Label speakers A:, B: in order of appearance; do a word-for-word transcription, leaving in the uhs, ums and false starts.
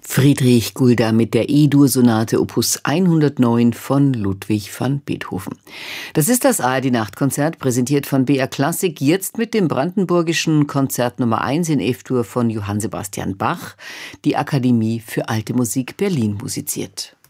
A: Friedrich Gulda mit der E-Dur-Sonate Opus hundertneun von Ludwig van Beethoven. Das ist das A R D-Nachtkonzert, präsentiert von B R Klassik, jetzt mit dem brandenburgischen Konzert Nummer eins in F-Dur von Johann Sebastian Bach, die Akademie für Alte Musik Berlin musiziert.